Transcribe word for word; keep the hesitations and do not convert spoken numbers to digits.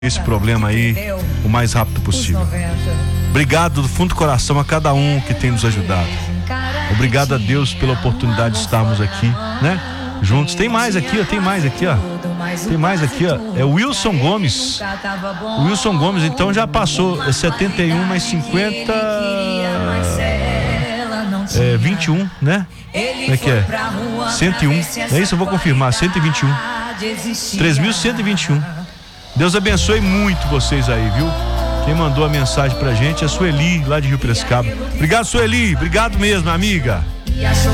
esse problema aí o mais rápido possível. Obrigado do fundo do coração a cada um que tem nos ajudado. Obrigado a Deus pela oportunidade de estarmos aqui, né? Juntos. Tem mais aqui, ó. Tem mais aqui, ó. Tem mais aqui, ó. É o Wilson Gomes. O Wilson Gomes, então, já passou. É setenta e um mais cinquenta. É vinte e um, né? Como é que é? cento e um. É isso, eu vou confirmar. cento e vinte e um. três mil cento e vinte e um. Deus abençoe muito vocês aí, viu? Quem mandou a mensagem pra gente é a Sueli, lá de Rio Piracicaba. Obrigado, Sueli. Obrigado mesmo, amiga.